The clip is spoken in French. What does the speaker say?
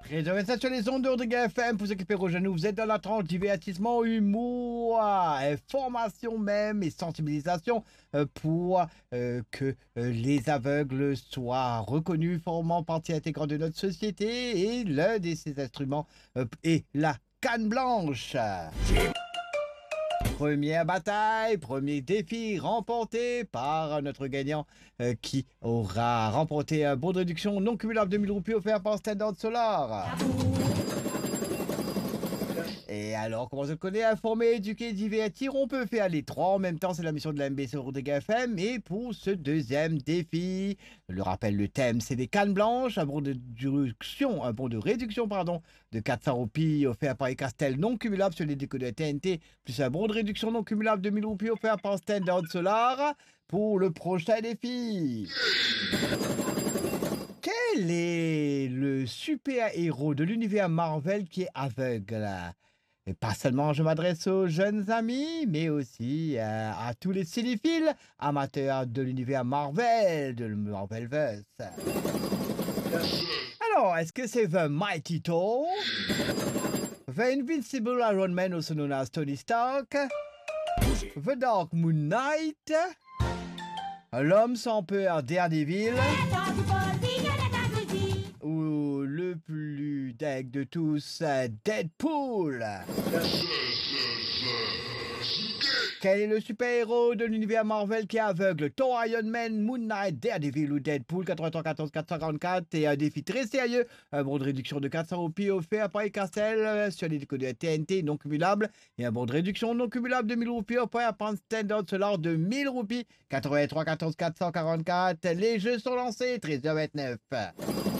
13h27 sur les ondes de Rodriguez FM pour s'occuper aux jeunes. Vous êtes dans la tranche divertissement, humour, formation même et sensibilisation pour que les aveugles soient reconnus, formant partie intégrante de notre société. Et l'un de ces instruments est la canne blanche. Première bataille, premier défi remporté par notre gagnant qui aura remporté un bon de réduction non cumulable de 1000 roupies offert par Standard Solar. Et alors, comment se connaît, informer, éduquer, divertir, on peut faire les trois en même temps, c'est la mission de la MBC Rodriguez FM. Et pour ce deuxième défi, je le rappelle, le thème c'est des cannes blanches, un bon de réduction de 400 roupies offert par Castel non cumulable sur les décodeurs TNT, plus un bon de réduction non cumulable de 1000 roupies offert par Standard Solar pour le prochain défi. Quel est le super-héros de l'univers Marvel qui est aveugle? Et pas seulement je m'adresse aux jeunes amis, mais aussi à tous les cinéphiles amateurs de l'univers Marvel, de le Marvelverse. Alors, est-ce que c'est The Mighty Thor, The Invincible Iron Man, also known as Tony Stark, The Dark Moon Knight, l'homme sans peur Daredevil, ou le plus deg de tous, Deadpool? Quel est le super-héros de l'univers Marvel qui est aveugle? Thor, Iron Man, Moon Knight, Daredevil ou Deadpool? 83 14 444. Et un défi très sérieux, un bon de réduction de 400 roupies offert par Castel sur les décodeurs TNT non cumulables. Et un bon de réduction non cumulable de 1000 roupies offert par Standard Solar de 1000 roupies. 83 14 444. Les jeux sont lancés, 13h29.